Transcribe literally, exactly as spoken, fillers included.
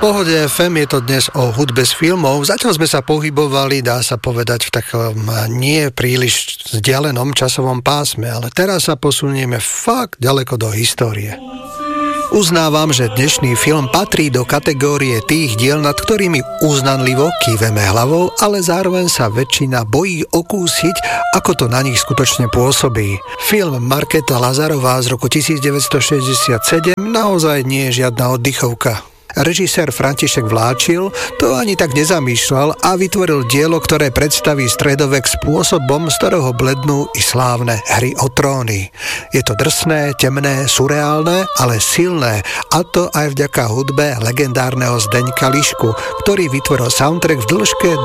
Pohode ef em je to dnes o hudbe z filmov. Zatiaľ sme sa pohybovali, dá sa povedať, v takom nie príliš vzdialenom časovom pásme, ale teraz sa posunieme fakt ďaleko do histórie. Uznávam, že dnešný film patrí do kategórie tých diel, nad ktorými uznanlivo kýveme hlavou, ale zároveň sa väčšina bojí okúsiť, ako to na nich skutočne pôsobí. Film Markéta Lazarová z roku devätnásťstošesťdesiatsedem naozaj nie je žiadna oddychovka. Režisér František Vláčil to ani tak nezamýšľal a vytvoril dielo, ktoré predstaví stredovek spôsobom, z ktorého blednú i slávne Hry o tróny. Je to drsné, temné, surreálne, ale silné, a to aj vďaka hudbe legendárneho Zdeňka Lišku, ktorý vytvoril soundtrack v dĺžke